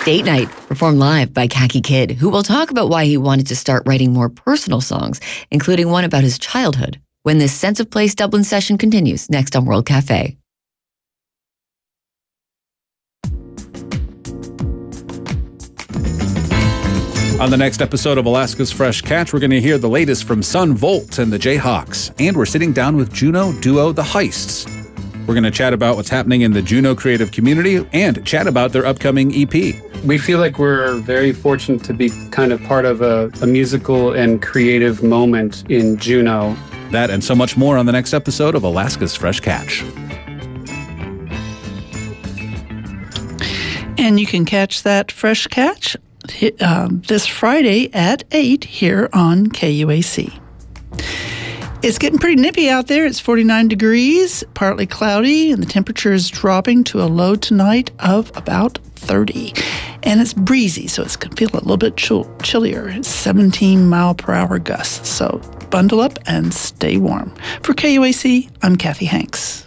Date Night, performed live by Khaki Kid, who will talk about why he wanted to start writing more personal songs, including one about his childhood, when this Sense of Place Dublin session continues next on World Cafe. On the next episode of Alaska's Fresh Catch, we're going to hear the latest from Son Volt and the Jayhawks. And we're sitting down with Juno duo The Heists. We're going to chat about what's happening in the Juno creative community and chat about their upcoming EP. We feel like we're very fortunate to be kind of part of a musical and creative moment in Juno. That and so much more on the next episode of Alaska's Fresh Catch. And you can catch that Fresh Catch this Friday at 8 here on KUAC. It's getting pretty nippy out there. It's 49 degrees, partly cloudy, and the temperature is dropping to a low tonight of about 30. And it's breezy, so it's going to feel a little bit chillier. It's 17-mile-per-hour gusts, so bundle up and stay warm. For KUAC, I'm Kathy Hanks.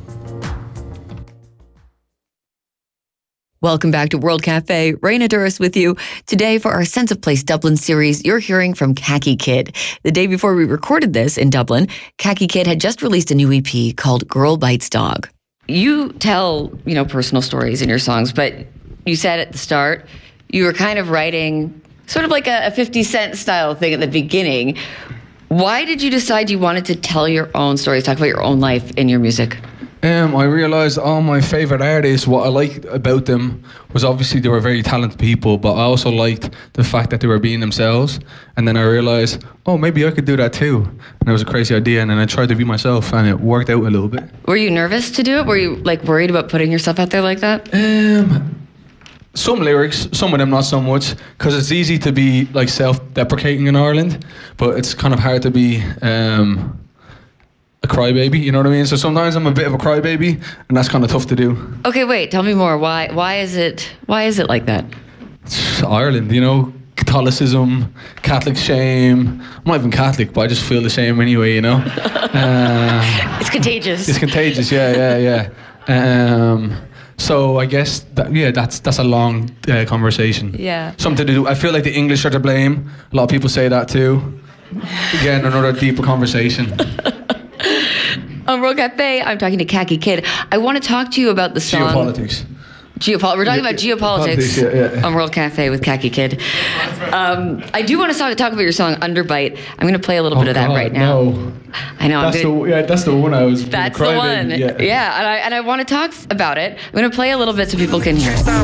Welcome back to World Cafe. Raina Duras with you. Today for our Sense of Place Dublin series, you're hearing from Khaki Kid. The day before we recorded this in Dublin, Khaki Kid had just released a new EP called Girl Bites Dog. You tell, personal stories in your songs, but you said at the start, you were kind of writing sort of like a 50 Cent style thing at the beginning. Why did you decide you wanted to tell your own stories, talk about your own life in your music? I realised all my favourite artists, what I liked about them was obviously they were very talented people, but I also liked the fact that they were being themselves. And then I realised, maybe I could do that too. And it was a crazy idea, and then I tried to be myself, and it worked out a little bit. Were you nervous to do it? Were you worried about putting yourself out there like that? Some lyrics, some of them not so much, because it's easy to be self-deprecating in Ireland, but it's kind of hard to be a crybaby, you know what I mean? So sometimes I'm a bit of a crybaby, and that's kind of tough to do. Okay, wait, tell me more. Why is it like that? It's Ireland, Catholicism, Catholic shame. I'm not even Catholic, but I just feel the shame anyway, It's contagious. It's contagious, yeah. So I guess that's a long conversation. Yeah. Something to do. I feel like the English are to blame. A lot of people say that too. Again, another deeper conversation. On World Cafe, I'm talking to Khaki Kid. I want to talk to you about the song... Geopolitics. We're talking about geopolitics yeah. on World Cafe with Khaki Kid. I do want to talk about your song Underbite. I'm going to play a little bit of that right now. No. I know. That's the one I was. That's the one. Yeah, and I want to talk about it. I'm going to play a little bit so people can hear it.